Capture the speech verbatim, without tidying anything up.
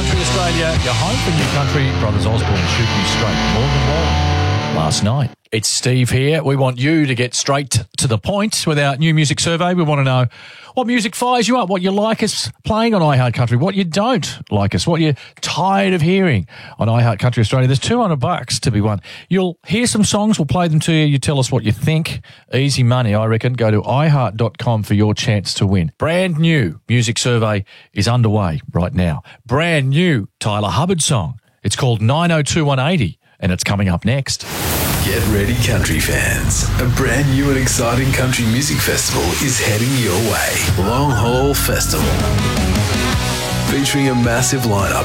Country Australia, your home for new country. Brothers Osborne shoot you straight. Morgan Wallen last night. It's Steve here. We want you to get straight to the point with our new music survey. We want to know what music fires you up, what you like us playing on iHeart Country, what you don't like us, what you're tired of hearing on iHeart Country Australia. There's two hundred bucks to be won. You'll hear some songs, we'll play them to you. You tell us what you think. Easy money, I reckon. Go to i heart dot com for your chance to win. Brand new music survey is underway right now. Brand new Tyler Hubbard song. It's called nine oh two one eighty, and it's coming up next. Get ready, country fans. A brand new and exciting country music festival is heading your way. Long Haul Festival. Featuring a massive lineup